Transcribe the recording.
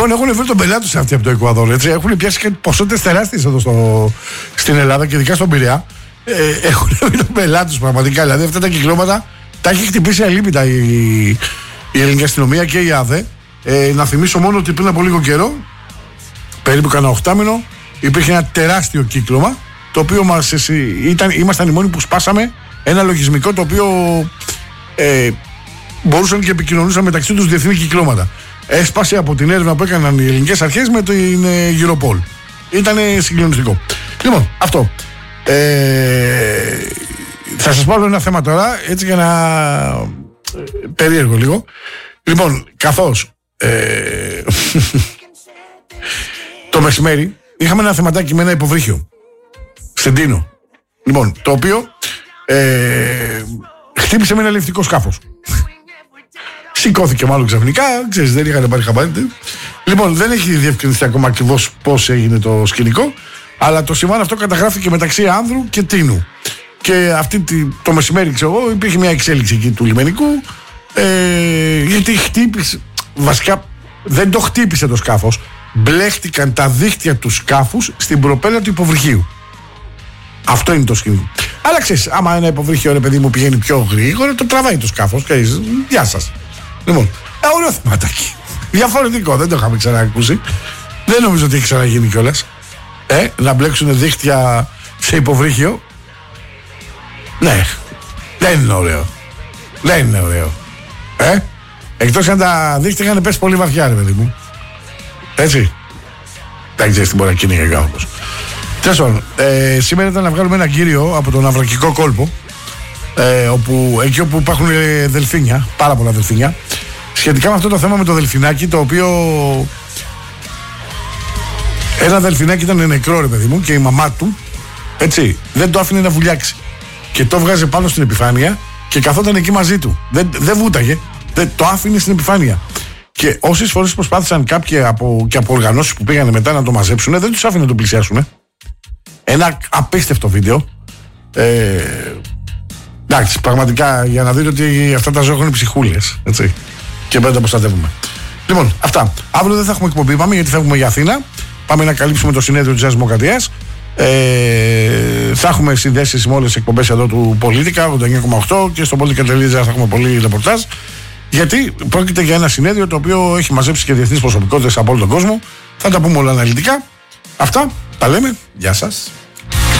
Λοιπόν, έχουν βρει τον πελάτη τους αυτοί από το Εκουαδόρ. Έχουν πιάσει κάτι ποσότητες τεράστιες εδώ στην Ελλάδα και ειδικά στον Πειραιά. Έχουν βρει τον πελάτη τους πραγματικά. Δηλαδή αυτά τα κυκλώματα τα έχει χτυπήσει αλίπητα η ελληνική αστυνομία και η ΑΔΕ. Να θυμίσω μόνο ότι πριν από λίγο καιρό, περίπου κανένα 8 μήνο, υπήρχε ένα τεράστιο κύκλωμα. Το οποίο ήμασταν οι μόνοι που σπάσαμε ένα λογισμικό το οποίο μπορούσαν και επικοινωνούσαν μεταξύ τους διεθνή κυκλώματα. Έσπασε από την έρευνα που έκαναν οι ελληνικές αρχές με την Europol. Ήταν συγκλονιστικό. Λοιπόν, αυτό. Θα σας πω άλλο ένα θέμα τώρα, έτσι για να περίεργο λίγο. Λοιπόν, καθώς το μεσημέρι είχαμε ένα θεματάκι με ένα υποβρύχιο στην Τίνο. Λοιπόν, το οποίο χτύπησε με ένα λευτικό σκάφος. Σηκώθηκε μάλλον ξαφνικά, ξέρεις, δεν είχαν πάρει χαμπάρι. Λοιπόν, δεν έχει διευκρινιστεί ακόμα ακριβώς πώς έγινε το σκηνικό, αλλά το συμβάν αυτό καταγράφηκε μεταξύ Άνδρου και Τίνου. Και το μεσημέρι, ξέρω εγώ, υπήρχε μια εξέλιξη εκεί του λιμενικού, γιατί χτύπησε, βασικά δεν το χτύπησε το σκάφος, μπλέχτηκαν τα δίχτυα του σκάφους στην προπέλα του υποβρυχίου. Αυτό είναι το σκηνικό. Αλλά ξέρεις, άμα ένα υποβρύχιο, ρε παιδί μου, πηγαίνει πιο γρήγορα, το τραβάει το σκάφος. Γεια σας. Λοιπόν, ωραίο θεματάκι. Διαφορετικό, δεν το είχαμε ξανακούσει. Δεν νομίζω ότι έχει ξαναγίνει κιόλας. Να μπλέξουν δίχτυα σε υποβρύχιο. Ναι, δεν είναι ωραίο. Δεν είναι ωραίο. Εκτός αν τα δίχτυα είχαν πέσει πολύ βαθιά, ρε παιδί μου. Έτσι. Δεν ξέρεις τι μπορεί να κυνηγεί ο άνθρωπος. Σήμερα ήταν να βγάλουμε ένα κύριο από τον Αυρακικό κόλπο, εκεί όπου υπάρχουν δελφίνια, πάρα πολλά δελφίνια, σχετικά με αυτό το θέμα με το δελφινάκι, το οποίο ένα δελφινάκι ήταν νεκρό, ρε παιδί μου, και η μαμά του, έτσι, δεν το άφηνε να βουλιάξει και το βγάζε πάνω στην επιφάνεια και καθόταν εκεί μαζί του, δεν βούταγε, το άφηνε στην επιφάνεια. Και όσες φορές προσπάθησαν κάποιοι και από οργανώσεις που πήγανε μετά να το μαζέψουν, δεν τους άφηνε να το πλησιάσουν. Ένα απίστευτο βίντεο. Εντάξει, πραγματικά για να δείτε ότι αυτά τα ζώα έχουν ψυχούλες. Έτσι. Και πρέπει να τα προστατεύουμε. Λοιπόν, αυτά. Αύριο δεν θα έχουμε εκπομπή, πάμε γιατί φεύγουμε για Αθήνα. Πάμε να καλύψουμε το συνέδριο της Νέας Δημοκρατίας. Θα έχουμε συνδέσεις με όλες τις εκπομπές εδώ του Πολίτικα 89,8 και στο Πολίτικα.gr θα έχουμε πολύ ρεπορτάζ. Γιατί πρόκειται για ένα συνέδριο το οποίο έχει μαζέψει και διεθνείς προσωπικότητες από όλο τον κόσμο. Θα τα πούμε όλα αναλυτικά. Αυτά, τα λέμε. Γεια σας.